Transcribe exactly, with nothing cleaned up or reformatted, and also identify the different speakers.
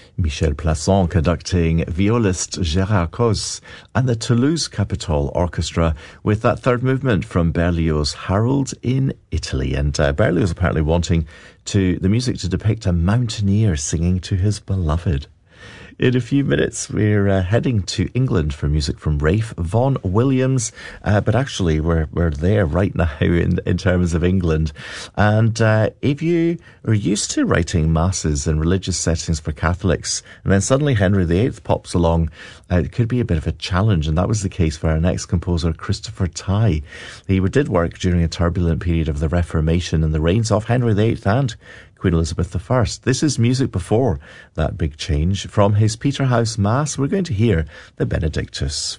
Speaker 1: Michel Plasson conducting violist Gérard Cos and the Toulouse Capitol Orchestra with that third movement from Berlioz's Harold in Italy. And uh, Berlioz apparently wanting to the music to depict a mountaineer singing to his beloved. In a few minutes, we're uh, heading to England for music from Ralph Vaughan Williams, uh, but actually we're we're there right now in, in terms of England. And uh, if you are used to writing masses in religious settings for Catholics, and then suddenly Henry the Eighth pops along, uh, it could be a bit of a challenge, and that was the case for our next composer, Christopher Tye. He did work during a turbulent period of the Reformation and the reigns of Henry the Eighth and Queen Elizabeth the First. This is music before that big change. From his Peterhouse Mass, we're going to hear the Benedictus.